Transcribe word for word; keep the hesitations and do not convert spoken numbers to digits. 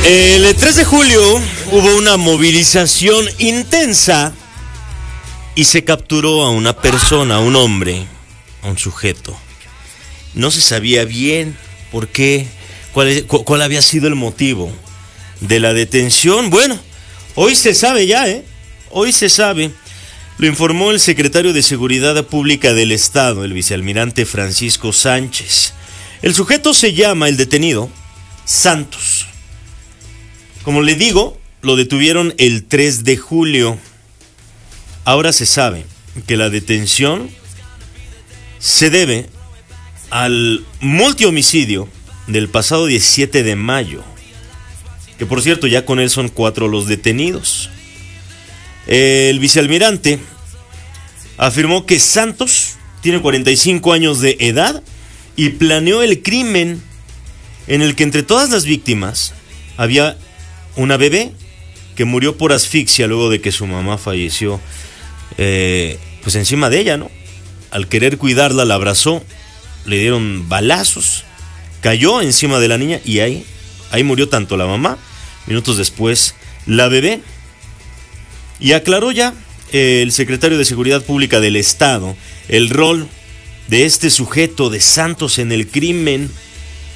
El tres de julio hubo una movilización intensa y se capturó a una persona, a un hombre, a un sujeto. No se sabía bien por qué, cuál, cuál había sido el motivo de la detención. Bueno, hoy se sabe ya, ¿eh? Hoy se sabe. Lo informó el secretario de Seguridad Pública del Estado, el vicealmirante Francisco Sánchez. El sujeto se llama, el detenido, Santos. Como le digo, lo detuvieron el tres de julio. Ahora se sabe que la detención se debe al multihomicidio del pasado diecisiete de mayo. Que por cierto, ya con él son cuatro los detenidos. El vicealmirante afirmó que Santos tiene cuarenta y cinco años de edad y planeó el crimen en el que entre todas las víctimas había una bebé que murió por asfixia luego de que su mamá falleció eh, pues encima de ella, ¿no? Al querer cuidarla la abrazó, le dieron balazos, cayó encima de la niña y ahí, ahí murió tanto la mamá, minutos después la bebé. Y aclaró ya eh, el secretario de Seguridad Pública del Estado el rol de este sujeto de Santos en el crimen.